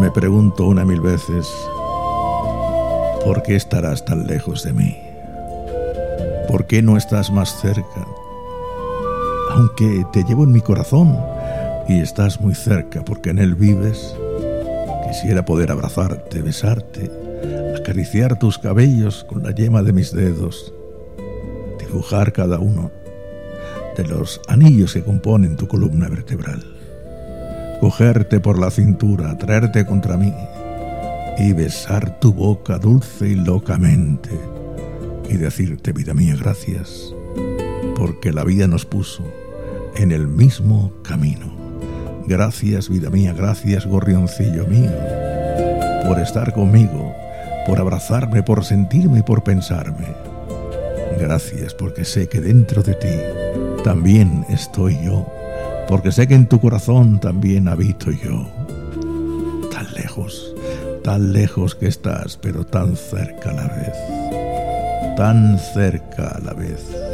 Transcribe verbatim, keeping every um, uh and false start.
Me pregunto una mil veces, ¿por qué estarás tan lejos de mí? ¿Por qué no estás más cerca? Aunque te llevo en mi corazón y estás muy cerca porque en él vives, quisiera poder abrazarte, besarte, acariciar tus cabellos con la yema de mis dedos, dibujar cada uno de los anillos que componen tu columna vertebral, cogerte por la cintura, traerte contra mí y besar tu boca dulce y locamente y decirte, vida mía, gracias, porque la vida nos puso en el mismo camino. Gracias, vida mía, gracias, gorrioncillo mío, por estar conmigo, por abrazarme, por sentirme y por pensarme. Gracias, porque sé que dentro de ti también estoy yo, porque sé que en tu corazón también habito yo. Tan lejos, tan lejos que estás, pero tan cerca a la vez, tan cerca a la vez.